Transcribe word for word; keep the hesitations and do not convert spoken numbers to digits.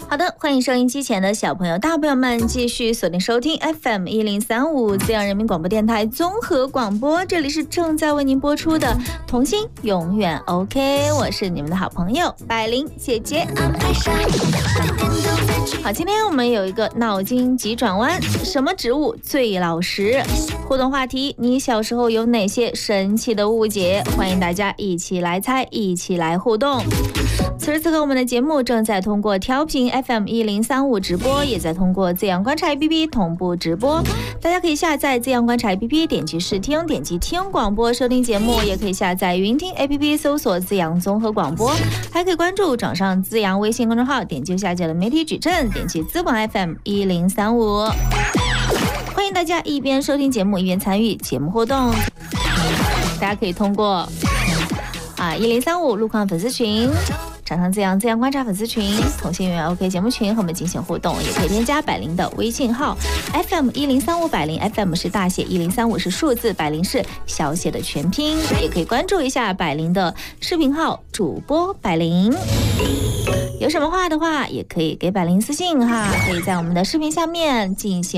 好的，欢迎收音机前的小朋友、大朋友们继续锁定收听 F M 一零三五资阳人民广播电台综合广播，这里是正在为您播出的童心永远 OK， 我是你们的好朋友百灵姐姐。好，今天我们有一个脑筋急转弯，什么植物最老实？互动话题，你小时候有哪些神奇的误解？欢迎大家一起来猜，一起来互动。此时此刻，我们的节目正在通过调频 F M 一零三五直播，也在通过资阳观察 A P P 同步直播。大家可以下载资阳观察 A P P， 点击试听，点击听广播收听节目，也可以下载云听 A P P， 搜索资阳综合广播，还可以关注掌上资阳微信公众号，点击下界的媒体矩阵，点击资广 F M 一零三五。欢迎大家一边收听节目，一边参与节目互动。大家可以通过啊一零三五路况粉丝群。掌上资阳资阳观察粉丝群、同心圆 OK 节目群和我们进行互动，也可以添加百灵的微信号 F M 一零三五百灵 ，F M 是大写，一零三五是数字，百灵是小写的全拼，也可以关注一下百灵的视频号主播百灵。有什么话的话，也可以给百灵私信哈，可以在我们的视频下面进行